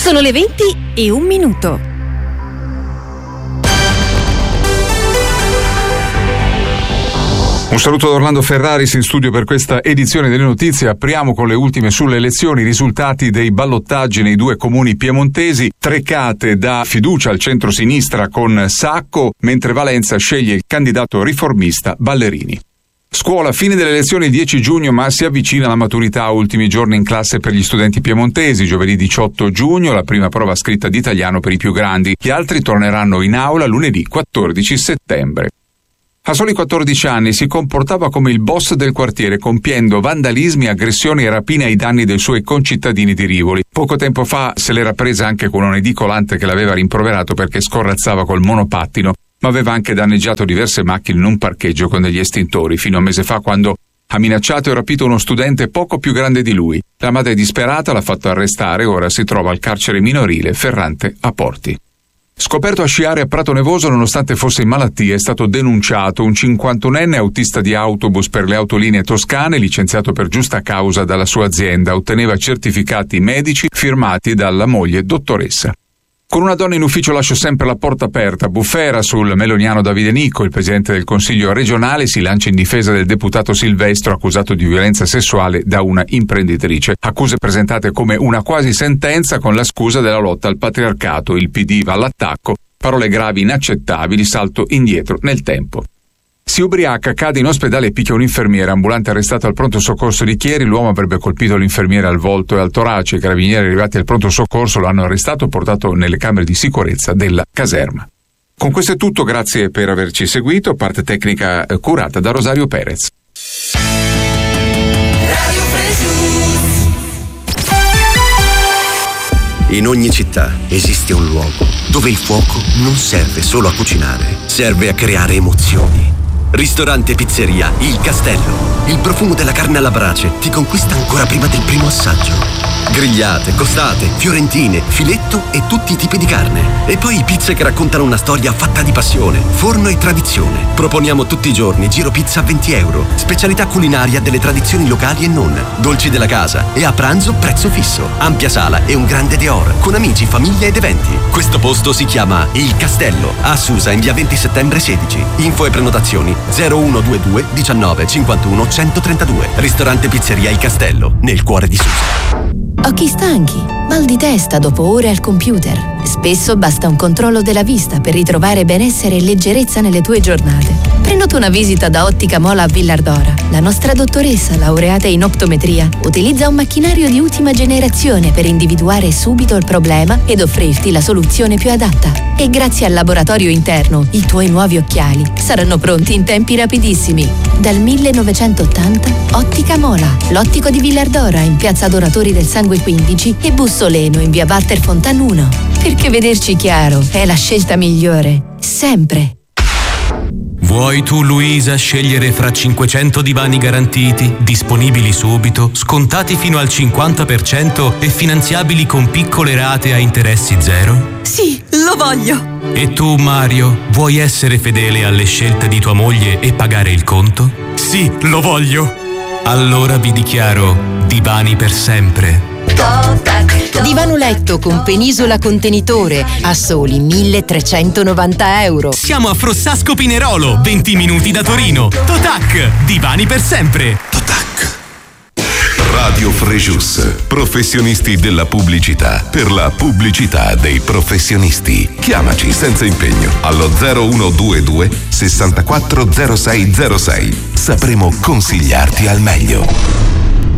Sono le 20:01. Un saluto da Orlando Ferraris in studio per questa edizione delle notizie. Apriamo con le ultime sulle elezioni, i risultati dei ballottaggi nei due comuni piemontesi. Trecate dà fiducia al centro-sinistra con Sacco, mentre Valenza sceglie il candidato riformista Ballerini. Scuola, fine delle elezioni il 10 giugno, ma si avvicina la maturità, ultimi giorni in classe per gli studenti piemontesi. Giovedì 18 giugno la prima prova scritta di italiano per i più grandi. Gli altri torneranno in aula lunedì 14 settembre. A soli 14 anni si comportava come il boss del quartiere, compiendo vandalismi, aggressioni e rapine ai danni dei suoi concittadini di Rivoli. Poco tempo fa se l'era presa anche con un edicolante che l'aveva rimproverato perché scorrazzava col monopattino, ma aveva anche danneggiato diverse macchine in un parcheggio con degli estintori, fino a un mese fa, quando ha minacciato e rapito uno studente poco più grande di lui. La madre disperata l'ha fatto arrestare e ora si trova al carcere minorile Ferrante a Porti. Scoperto a sciare a Prato Nevoso nonostante fosse in malattia, è stato denunciato un 51enne autista di autobus per le autolinee toscane, licenziato per giusta causa dalla sua azienda. Otteneva certificati medici firmati dalla moglie dottoressa. Con una donna in ufficio lascio sempre la porta aperta. Bufera sul meloniano Davide Nicco. Il presidente del Consiglio regionale si lancia in difesa del deputato Silvestro, accusato di violenza sessuale da una imprenditrice. Accuse presentate come una quasi sentenza con la scusa della lotta al patriarcato. Il PD va all'attacco. Parole gravi inaccettabili, salto indietro nel tempo. Si ubriaca, cade in ospedale e picchia un'infermiera. Ambulante arrestato al pronto soccorso di Chieri, l'uomo avrebbe colpito l'infermiera al volto e al torace. I carabinieri arrivati al pronto soccorso lo hanno arrestato e portato nelle camere di sicurezza della caserma. Con questo è tutto, grazie per averci seguito. Parte tecnica curata da Rosario Perez. In ogni città esiste un luogo dove il fuoco non serve solo a cucinare, serve a creare emozioni. Ristorante Pizzeria Il Castello. Il profumo della carne alla brace ti conquista ancora prima del primo assaggio. Grigliate, costate, fiorentine, filetto e tutti i tipi di carne. E poi pizze che raccontano una storia fatta di passione, forno e tradizione. Proponiamo tutti i giorni giro pizza a €20. Specialità culinaria delle tradizioni locali e non. Dolci della casa. E a pranzo prezzo fisso. Ampia sala e un grande dehors. Con amici, famiglia ed eventi. Questo posto si chiama Il Castello. A Susa in via 20 settembre 16. Info e prenotazioni 0122 19 51 132. Ristorante Pizzeria Il Castello, nel cuore di Susa. Occhi stanchi, mal di testa dopo ore al computer. Spesso basta un controllo della vista per ritrovare benessere e leggerezza nelle tue giornate. Prenota una visita da Ottica Mola a Villardora. La nostra dottoressa, laureata in optometria, utilizza un macchinario di ultima generazione per individuare subito il problema ed offrirti la soluzione più adatta. E grazie al laboratorio interno, i tuoi nuovi occhiali saranno pronti in tempi rapidissimi. Dal 1980, Ottica Mola, l'ottico di Villardora in piazza Adoratori del Sangue 15 e Bussoleno in via Walter Fontan 1. Perché vederci chiaro è la scelta migliore, sempre. Vuoi tu, Luisa, scegliere fra 500 divani garantiti, disponibili subito, scontati fino al 50% e finanziabili con piccole rate a interessi zero? Sì, lo voglio! E tu, Mario, vuoi essere fedele alle scelte di tua moglie e pagare il conto? Sì, lo voglio! Allora vi dichiaro divani per sempre. Divano letto con penisola contenitore a soli €1.390. Siamo a Frossasco Pinerolo, 20 minuti da Torino. Totac, divani per sempre. Totac. Radio Frejus, professionisti della pubblicità, per la pubblicità dei professionisti. Chiamaci senza impegno allo 0122 64 0606. Sapremo consigliarti al meglio.